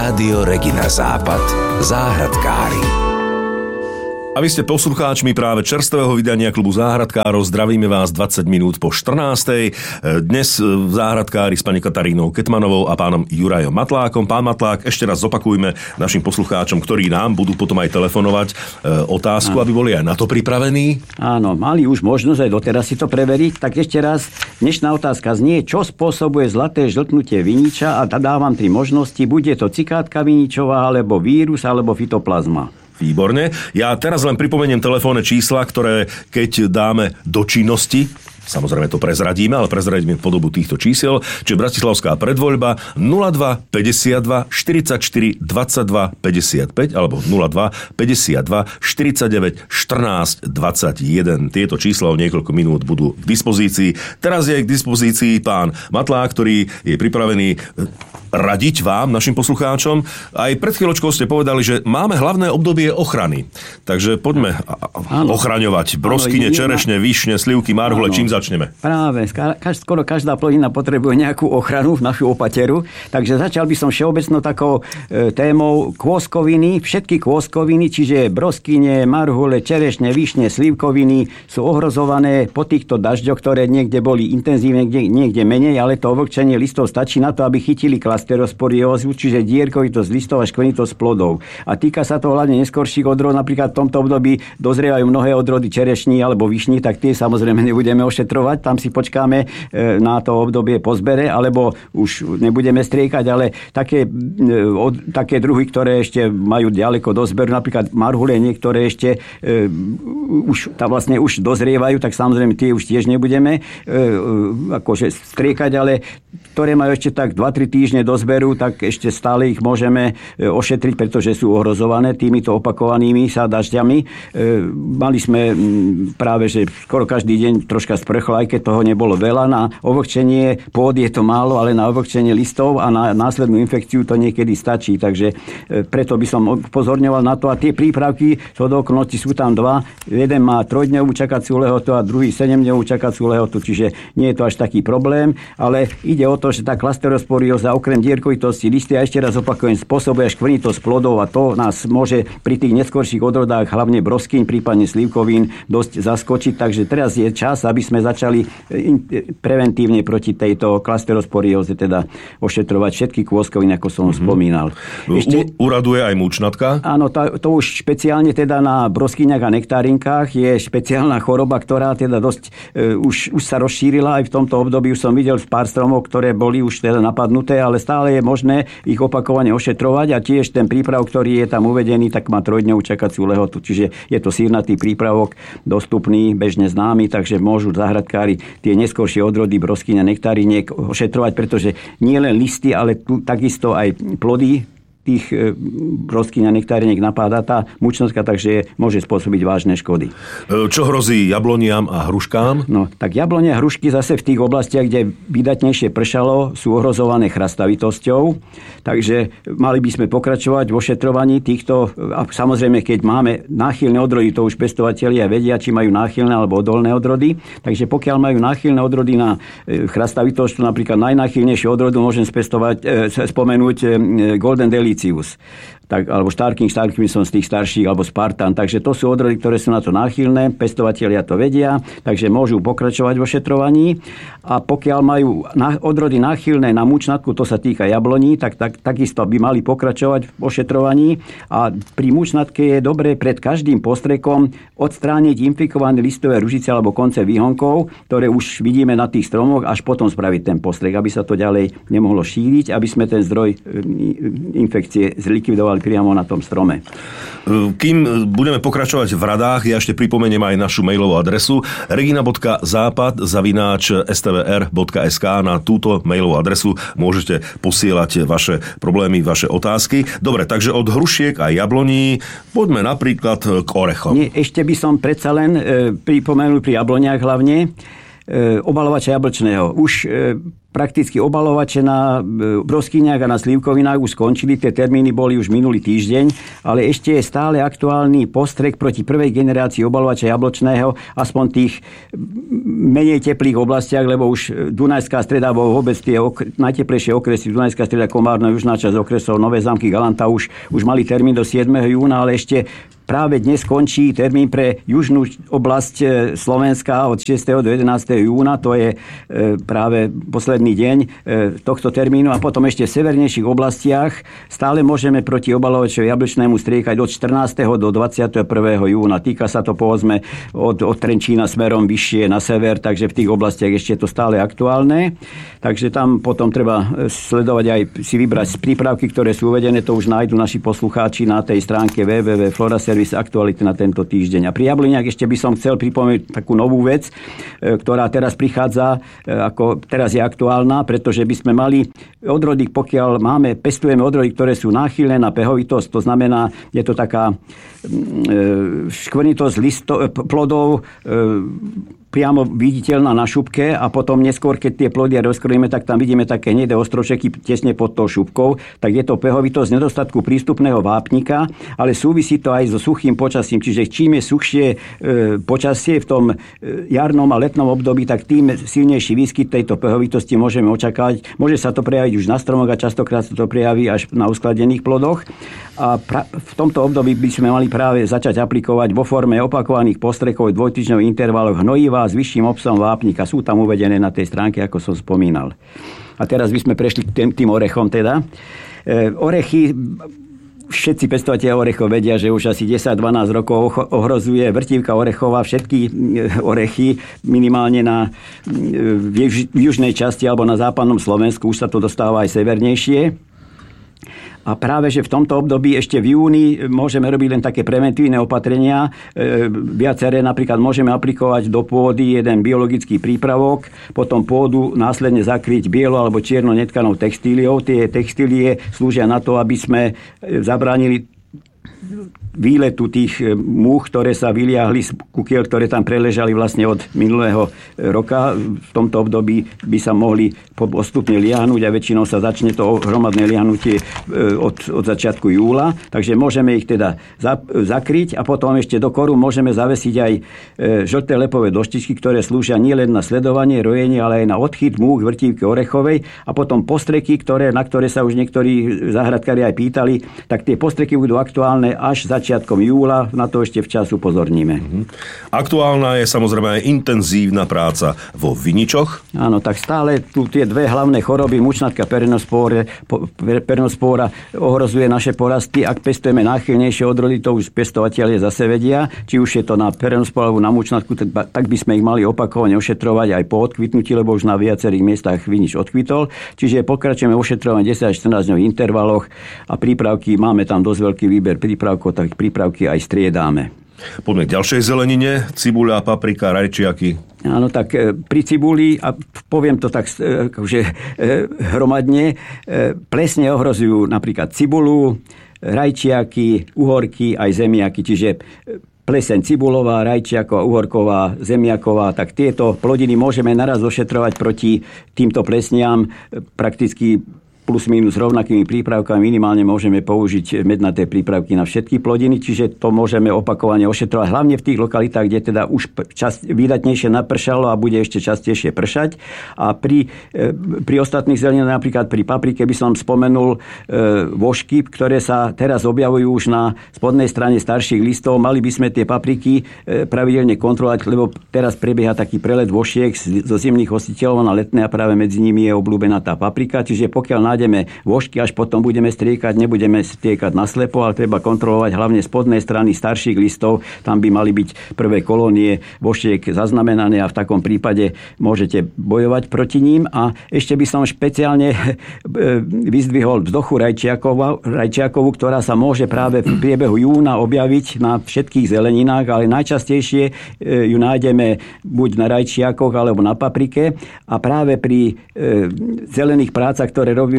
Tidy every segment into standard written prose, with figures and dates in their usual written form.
Rádio Regina Západ. Záhradkári. A vy ste poslucháčmi práve čerstvého vydania klubu Záhradkárov. Zdravíme vás 20 minút po 14. Dnes záhradkári s pani Katarínou Ketmanovou a pánom Jurajom Matlákom. Pán Matlák, ešte raz zopakujme našim poslucháčom, ktorí nám budú potom aj telefonovať, otázku, aby boli aj na to pripravení. Áno, mali už možnosť aj doteraz si to preveriť. Tak ešte raz, dnešná otázka znie, čo spôsobuje zlaté žltnutie viniča, a dávam 3 možnosti. Bude to cikátka viničová, alebo vírus, alebo fytoplazma. Výborne. Ja teraz len pripomeniem telefónne čísla, ktoré keď dáme do činnosti, samozrejme to prezradíme, ale prezradíme podobu týchto čísel, čiže Bratislavská predvoľba 02 52 44 22 55 alebo 02 52 49 14 21. Tieto čísla o niekoľko minút budú k dispozícii. Teraz je k dispozícii pán Matlák, ktorý je pripravený radiť vám, našim poslucháčom. Aj pred chvíľočkou ste povedali, že máme hlavné obdobie ochrany. Takže poďme ochraňovať broskyne, čerešne, višne, slivky, marhule. Čím začneme? Práve. Skoro každá plodina potrebuje nejakú ochranu, našu opateru. Takže začal by som všeobecnou takou témou kôskoviny. Všetky kôskoviny, čiže broskyne, marhule, čerešne, višne, slivkoviny sú ohrozované po týchto dažďoch, ktoré niekde boli intenzívne, niekde menej, ale to ovlhčenie listov stačí na to, aby chytili klasterosporiózu, čiže dierkovitosť listov a škvrnitosť plodov. A týka sa to hlavne neskorších odrodov. Napríklad v tomto období dozrievajú mnohé odrody čerešní alebo višní, tak tie samozrejme nebudeme ošetrovať. Tam si počkáme na to obdobie po zbere, alebo už nebudeme striekať, ale také druhy, ktoré ešte majú ďaleko do zberu, napríklad marhule, niektoré ešte už dozrievajú, tak samozrejme tie už tiež nebudeme akože striekať, ale ktoré majú ešte tak 2-3 týždne do zberu, tak ešte stále ich môžeme ošetriť, pretože sú ohrozované týmito opakovanými sa dažďami. Mali sme práve, že skoro každý deň troška sprchlo, aj keď toho nebolo veľa. Na ovlhčenie pôdy je to málo, ale na ovlhčenie listov a na následnú infekciu to niekedy stačí. Takže preto by som upozorňoval na to. A tie prípravky, čo do okolností sú tam 2. Jeden má 3-dňovú čakaciu lehotu a druhý 7-dňovú čakaciu lehotu, čiže nie je to až taký problém, ale ide o to, že tá klasterosporióza okrem dierkovitosti listy, a ešte raz opakujem, spôsobuje škvrnitosť plodov a to nás môže pri tých neskorších odrodách, hlavne broskyň, prípadne slivkovín, dosť zaskočiť. Takže teraz je čas, aby sme začali preventívne proti tejto klasterosporióze teda ošetrovať všetky kôskoviny, ako som spomínal. Uraduje aj múčnatka? Áno, to už špeciálne teda na broskyňach a nektárinkách je špeciálna choroba, ktorá teda dosť už sa rozšírila aj v tomto období. Už som videl pár stromov, ktoré boli už teda napadnuté, ale stále je možné ich opakovane ošetrovať a tiež ten prípravok, ktorý je tam uvedený, tak má 3-dňovú čakaciu lehotu. Čiže je to sírnatý prípravok, dostupný, bežne známy, takže môžu záhradkári tie neskoršie odrody broskyň a nektariniek ošetrovať, pretože nie len listy, ale takisto aj plody tých broskyň a nektariniek napáda tá mučnostka, takže môže spôsobiť vážne škody. Čo hrozí jabloniam a hruškám? No, tak jablonie a hrušky zase v tých oblastiach, kde vydatnejšie pršalo, sú ohrozované chrastavitosťou, takže mali by sme pokračovať v ošetrovaní týchto, a samozrejme, keď máme náchylné odrody, to už pestovatelia vedia, či majú náchylné alebo odolné odrody, takže pokiaľ majú náchylné odrody na chrastavitosť, napríklad najnáchylnejšie odrodu môžem spomenúť Golden Delicious, alebo Starking som z tých starších, alebo Spartan. Takže to sú odrody, ktoré sú na to náchylné, pestovatelia to vedia, takže môžu pokračovať v ošetrovaní. A pokiaľ majú odrody náchylné na mučnatku, to sa týka jabloní, tak takisto by mali pokračovať v ošetrovaní. A pri mučnatke je dobre pred každým postrekom odstrániť infikované listové ružice alebo konce výhonkov, ktoré už vidíme na tých stromoch, až potom spraviť ten postrek, aby sa to ďalej nemohlo šíriť, aby sme ten zdroj infekcie zlikvidovali priamo na tom strome. Kým budeme pokračovať v radách, ja ešte pripomeniem aj našu mailovú adresu regina.zapad@stvr.sk. Na túto mailovú adresu môžete posielať vaše problémy, vaše otázky. Dobre, takže od hrušiek a jabloní poďme napríklad k orechom. Nie, ešte by som predsa len pripomenul pri jabloniach hlavne obalovača jablčného. Už prakticky obalovače na broskyniach a na slivkovinách už skončili, tie termíny boli už minulý týždeň, ale ešte je stále aktuálny postreh proti prvej generácii obalovača jablčného, aspoň tých menej teplých oblastiach, lebo už Dunajská streda, alebo vôbec tie najteplejšie okresy, Dunajská streda, Komárno, južná časť okresov, Nové Zámky, Galanta už mali termín do 7. júna, ale ešte práve dnes končí termín pre južnú oblasť Slovenska od 6. do 11. júna. To je práve posledný deň tohto termínu. A potom ešte v severnejších oblastiach stále môžeme proti obalovačovi jablčnému striekať od 14. do 21. júna. Týka sa to povedzme od Trenčína smerom vyššie na sever, takže v tých oblastiach ešte je to stále aktuálne. Takže tam potom treba sledovať aj si vybrať prípravky, ktoré sú uvedené. To už nájdu naši poslucháči na tej stránke www.floraservice aktuality na tento týždeň. A pri jabloniach ešte by som chcel pripomenúť takú novú vec, ktorá teraz prichádza, ako teraz je aktuálna, pretože by sme mali odrody, pokiaľ pestujeme odrody, ktoré sú náchylné na pehovitosť, to znamená, je to taká škvrnitosť plodov, priamo viditeľná na šupke a potom neskôr, keď tie plody rozkrojíme, tak tam vidíme také hnedé ostročeky tesne pod tou šupkou, tak je to pehovitosť nedostatku prístupného vápnika, ale súvisí to aj so suchým počasím, čiže čím je suchšie počasie v tom jarnom a letnom období, tak tým silnejší výskyt tejto pehovitosti môžeme očakávať. Môže sa to prejaviť už na stromoch a častokrát sa to prejaví až na uskladených plodoch. A v tomto období by sme mali práve začať aplikovať vo forme opakovaných postrechov v dvojtýždňových intervaloch hnojivá s vyšším obsahom vápnika. Sú tam uvedené na tej stránke, ako som spomínal. A teraz by sme prešli k tým orechom teda. Orechy, všetci pestovatelia orechov vedia, že už asi 10-12 rokov ohrozuje vrtívka orechová všetky orechy, minimálne v južnej časti alebo na západnom Slovensku. Už sa to dostáva aj severnejšie. A práve, že v tomto období ešte v júni môžeme robiť len také preventívne opatrenia. Viaceré napríklad môžeme aplikovať do pôdy jeden biologický prípravok, potom pôdu následne zakryť bielo alebo čierno netkanou textíliou. Tie textílie slúžia na to, aby sme zabránili výletu tých múch, ktoré sa vyliahli z kukiel, ktoré tam preležali vlastne od minulého roka. V tomto období by sa mohli postupne liahnuť a väčšinou sa začne to hromadné liahnutie od začiatku júla. Takže môžeme ich teda zakryť a potom ešte do koru môžeme zavesiť aj žlté lepové doštičky, ktoré slúžia nielen na sledovanie, rojenie, ale aj na odchyt múch vrtívky orechovej a potom postreky, na ktoré sa už niektorí záhradkári aj pýtali, tak tie postreky budú aktuálne až začiatkom júla, na to ešte včas upozorníme. Aktuálna je samozrejme aj intenzívna práca vo viničoch. Áno, tak stále tu tie dve hlavné choroby, mučnatka peronospóra ohrozuje naše porasty. Ak pestujeme náchylnejšie odrody, to už pestovatelia zase vedia, či už je to na peronospóru alebo na mučnatku, tak by sme ich mali opakovane ošetrovať aj po odkvitnutí, lebo už na viacerých miestach vinič odkvitol. Čiže pokračujeme ošetrovanie 10-14 dňových intervaloch a prípravky, máme tam dosť veľký výber prípravkov, tak prípravky aj striedame. Poďme k ďalšej zelenine, cibuľa, paprika, rajčiaky. Áno, tak pri cibuli, a poviem to tak hromadne, plesne ohrozujú napríklad cibulu, rajčiaky, uhorky, aj zemiaky, čiže pleseň cibulová, rajčiaková, uhorková, zemiaková, tak tieto plodiny môžeme naraz ošetrovať proti týmto plesniam prakticky plus minus rovnakými prípravkami. Minimálne môžeme použiť mednaté prípravky na všetky plodiny, čiže to môžeme opakovane ošetrovať, hlavne v tých lokalitách, kde teda už výdatnejšie napršalo a bude ešte častejšie pršať. A pri ostatných zelenách, napríklad pri paprike by som spomenul vožky, ktoré sa teraz objavujú už na spodnej strane starších listov. Mali by sme tie papriky pravidelne kontrolovať, lebo teraz prebieha taký prelet vošiek zo zimných hostiteľov na letné a práve medzi nimi je obľúbená tá paprika, čiže pokiaľ nájdeme vožky, až potom budeme striekať, nebudeme striekať naslepo, ale treba kontrolovať hlavne spodnej strany starších listov, tam by mali byť prvé kolónie vošiek zaznamenané a v takom prípade môžete bojovať proti ním. A ešte by som špeciálne vyzdvihol vzdochu rajčiakovú, ktorá sa môže práve v priebehu júna objaviť na všetkých zeleninách, ale najčastejšie ju nájdeme buď na rajčiakoch alebo na paprike a práve pri zelených prácach, ktoré robíme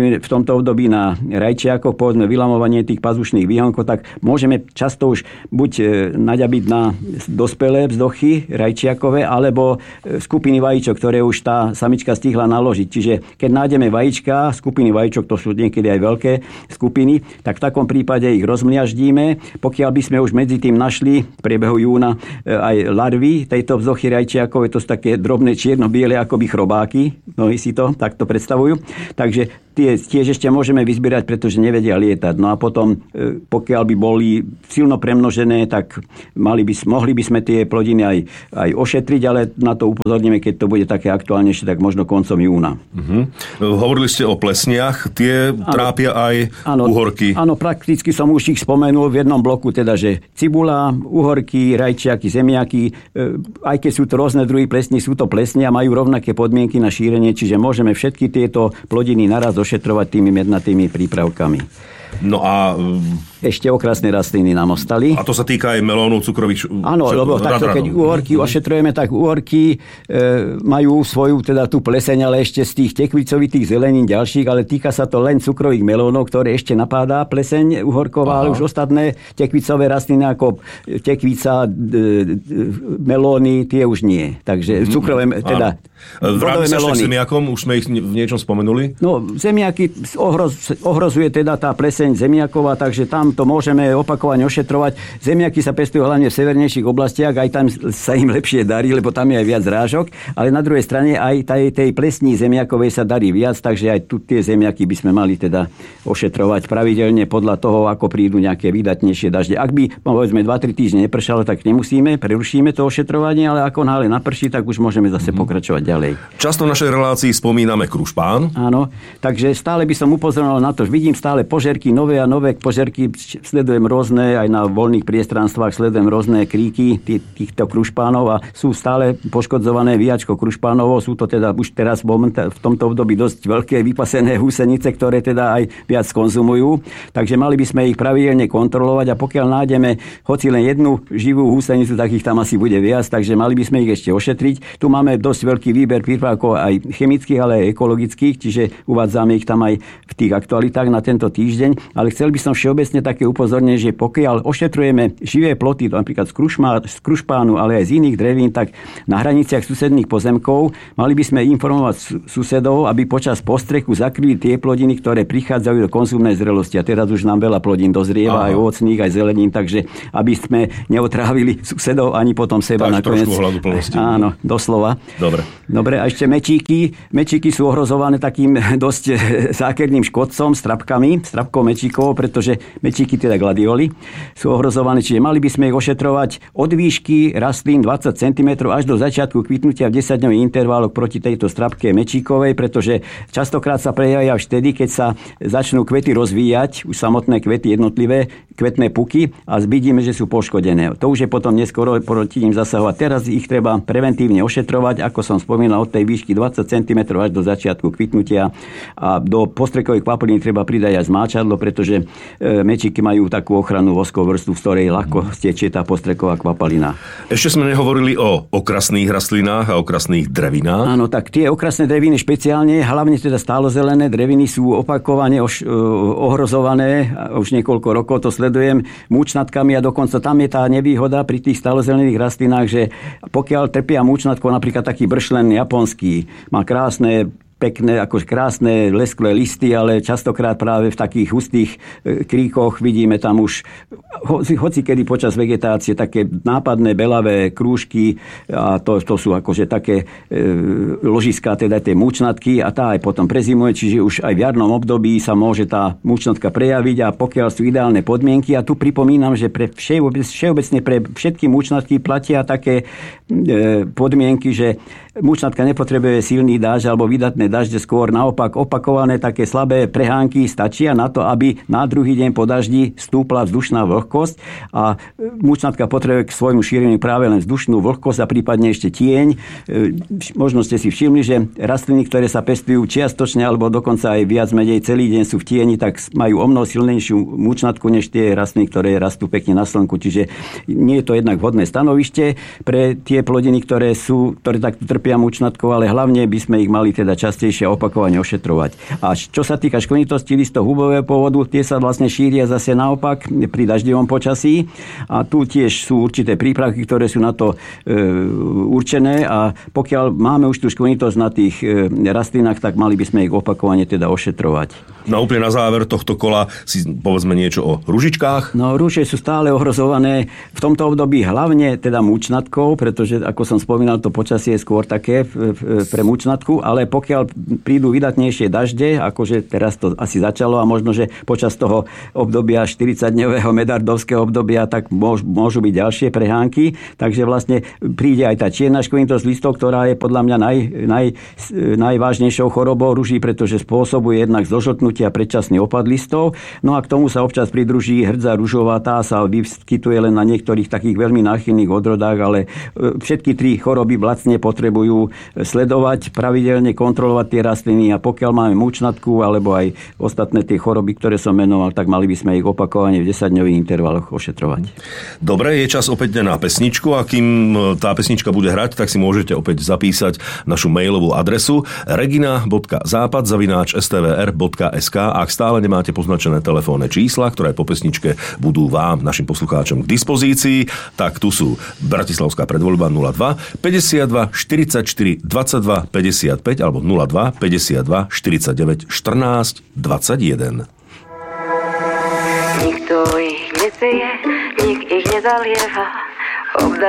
pracujeme v tomto období na rajčiakoch, povedzme vylamovanie tých pazušných výhonkov, tak môžeme často už buď naďabiť na dospelé vzdochy rajčiakové, alebo skupiny vajíčok, ktoré už tá samička stihla naložiť. Čiže keď nájdeme vajíčka, skupiny vajíčok, to sú niekedy aj veľké skupiny, tak v takom prípade ich rozmliaždíme. Pokiaľ by sme už medzi tým našli v priebehu júna aj larvy tejto vzdochy rajčiakové, to sú také drobné čierno-biele akoby chrobáky, mnohí si to takto predstavujú. Takže tie tiež ešte môžeme vyzbierať, pretože nevedia lietať. No a potom, pokiaľ by boli silno premnožené, tak mohli by sme tie plodiny aj ošetriť, ale na to upozorníme, keď to bude také aktuálnejšie, tak možno koncom júna. Hovorili ste o plesniach, tie trápia aj uhorky. Áno, prakticky som už ich spomenul v jednom bloku, teda, že cibula, uhorky, rajčiaky, zemiaky, aj keď sú to rôzne druhy plesní, sú to plesne a majú rovnaké podmienky na šírenie, čiže môžeme všetky tieto plodiny naraz ošetrovať tými mednatými prípravkami. No a ešte okrasné rastliny nám ostali. A to sa týka aj melónov, cukrových... Áno, lebo takto, keď uhorky ošetrujeme, tak uhorky majú svoju teda tú pleseň, ale ešte z tých tekvicovitých zelenín ďalších, ale týka sa to len cukrových melónov, ktoré ešte napádá pleseň uhorková, ale už ostatné tekvicové rastliny ako tekvica, melóny, tie už nie. Takže cukrové, teda vráťme sa ešte k zemiakom, už sme ich v niečom spomenuli. No, zemiaky ohrozuje teda tá pleseň zemiaková, takže tam to môžeme opakovane ošetrovať. Zemiaky sa pestujú hlavne v severnejších oblastiach, aj tam sa im lepšie darí, lebo tam je aj viac zrážok, ale na druhej strane aj tej plesní zemiakovej sa darí viac, takže aj tu tie zemiaky by sme mali teda ošetrovať pravidelne podľa toho, ako prídu nejaké výdatnejšie dažde. Ak by, povedzme, 2-3 týždne nepršalo, tak nemusíme, prerušíme to ošetrovanie, ale ako náhle naprší, tak už môžeme zase pokračovať ďalej. Často v našej relácii spomíname krušpán. Áno, takže stále by som upozorňoval na to, že vidím stále požerky, nové a nové požerky, sledujem rôzne, aj na voľných priestranstvách sledujem rôzne kríky týchto krušpánov a sú stále poškodzované víjačko krušpánovo. Sú to teda už teraz v tomto období dosť veľké vypasené húsenice, ktoré teda aj viac konzumujú. Takže mali by sme ich pravidelne kontrolovať a pokiaľ nájdeme hoci len jednu živú húsenicu, tak ich tam asi bude viac, takže mali by sme ich ešte ošetriť. Tu máme dosť veľký výber prípravkov aj chemických, ale aj ekologických, čiže uvádzame ich tam aj v tých aktualitách na tento týždeň, ale chcel by som všeobecne také upozornenie, že pokiaľ ošetrujeme živé ploty, napríklad z krušpánu, ale aj z iných drevín, tak na hraniciach susedných pozemkov mali by sme informovať susedov, aby počas postrechu zakryli tie plodiny, ktoré prichádzajú do konzumnej zrelosti. A teraz už nám veľa plodín dozrieva, aj ovocných, aj zelenín, takže aby sme neotrávili susedov ani potom seba nakoniec. Áno, doslova. Dobre, a ešte mečíky. Mečíky sú ohrozované takým dosť zákerným škodcom, strapkou mečíkov, pretože mečíky, teda gladioli, sú ohrozované, čiže mali by sme ich ošetrovať od výšky rastlín 20 cm až do začiatku kvitnutia v 10-dňových intervaloch proti tejto strapke mečíkovej, pretože častokrát sa prejavia až vtedy, keď sa začnú kvety rozvíjať, už samotné kvety, jednotlivé kvetné puky a vidíme, že sú poškodené. To už je potom neskoro proti ním zasahovať. Teraz ich treba preventívne ošetrovať, ako som spomínal, od tej výšky 20 cm až do začiatku kvitnutia a do postrekovej kvapaliny treba pridať aj zmáčadlo, pretože mečíky majú takú ochrannú voskovú vrstvu, z ktorej ľahko stečie tá postreková kvapalina. Ešte sme nehovorili o okrasných rastlinách a okrasných drevinách. Áno, tak tie okrasné dreviny špeciálne, hlavne teda stálozelené dreviny sú opakovane ohrozované. Už niekoľko rokov to sledujem múčnatkami a dokonca tam je tá nevýhoda pri tých stálozelených rastlinách, že pokiaľ trpia múčnatkou, napríklad taký bršlen japonský, má pekné, krásne lesklé listy, ale častokrát práve v takých hustých kríkoch vidíme tam už hoci kedy počas vegetácie také nápadné belavé krúžky a to sú akože také ložiská, teda tie múčnatky a tá aj potom prezimuje, čiže už aj v jarnom období sa môže tá múčnatka prejaviť a pokiaľ sú ideálne podmienky a tu pripomínam, že všeobecne pre všetky múčnatky platia také podmienky, že múčnatka nepotrebuje silný dážď alebo vydatné dažde, skôr naopak opakované také slabé prehánky stačia na to, aby na druhý deň po daždi stúpla vzdušná vlhkosť a múčnatka potrebuje k svojmu šíreniu práve len vzdušnú vlhkosť a prípadne ešte tieň. Možno ste si všimli, že rastliny, ktoré sa pestujú čiastočne alebo dokonca aj viac menej celý deň sú v tieni, tak majú omnoho silnejšiu múčnatku než tie rastliny, ktoré rastú pekne na slnku. Čiže nie je to jednak vhodné stanovište pre tie plodiny, ktoré takto trpia múčnatkou, ale hlavne by sme ich mali teda často častejšie opakovane ošetrovať. A čo sa týka škvrnitosti listov hubového pôvodu, tie sa vlastne šíria zase naopak pri daždivom počasí. A tu tiež sú určité prípravky, ktoré sú na to určené. A pokiaľ máme už tú škvrnitosť na tých rastlinách, tak mali by sme ich opakovane teda ošetrovať. No úplne na záver tohto kola si povedzme niečo o ružičkách. No rúže sú stále ohrozované v tomto období hlavne teda mučnatkou, pretože ako som spomínal, to počasie je skôr také pre mučnatku, ale pokiaľ prídu vydatnejšie dažde, akože teraz to asi začalo a možno, že počas toho obdobia 40-dňového medardovského obdobia, tak môžu byť ďalšie prehánky, takže vlastne príde aj tá čierna škvrnitosť listov, ktorá je podľa mňa najvážnejšou chorobou ruží, pretože spôsobuje jednak zožltnutie a predčasný opad listov. No a k tomu sa občas pridruží hrdza ružová, tá sa vyskytuje len na niektorých takých veľmi náchylných odrodách, ale všetky tri choroby vlastne potrebujú sledovať, pravidelne kontrolovať tie rastliny a pokiaľ máme mučnatku alebo aj ostatné tie choroby, ktoré som menoval, tak mali by sme ich opakovane v 10-dňových intervaloch ošetrovať. Dobre, je čas opäť na pesničku a kým tá pesnička bude hrať, tak si môžete opäť zapísať našu mailovú adresu regina.západ@stvr.sk. Ak stále nemáte poznačené telefónne čísla, ktoré po pesničke budú vám, našim poslucháčom k dispozícii, tak tu sú Bratislavská predvoľba 02 52 44 22 55 alebo 02 52 49 14 21. Nikto ich neseje, nik ich nezalieva.